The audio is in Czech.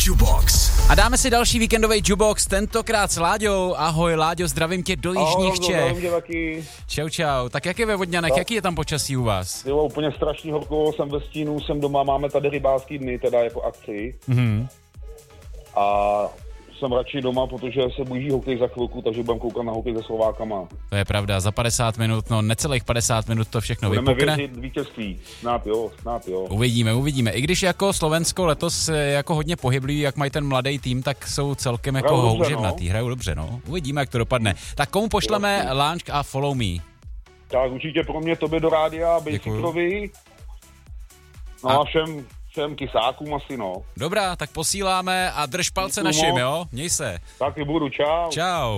Jubox. A dáme si další víkendový Jubox, tentokrát s Láďou. Ahoj Láďo, zdravím tě do Jižních Čech. Čau. Tak jak je ve Vodňanech, jaký je tam počasí u vás? Jo, úplně strašný horko, jsem ve stínu, jsem doma, máme tady rybářský dny, teda jako akci. A jsem radši doma, protože se blíží hokej za chvilku, takže budeme koukat na hokej se Slovákama. To je pravda, za 50 minut, no necelých 50 minut to všechno budeme vypukne. věřit vítězství, snad jo. Uvidíme. I když jako Slovensko letos je jako hodně pohyblivý, jak mají ten mladý tým, tak jsou celkem jako houževnatý, hrajou dobře, no. Uvidíme, jak to dopadne. Tak komu pošleme launch a follow me? Tak určitě pro mě, tobě do rádia, Bejsíkovi. No a všem kysákům asi, no. Dobrá, tak posíláme a drž palce našim, jo? Měj se. Taky budu, čau. Čau.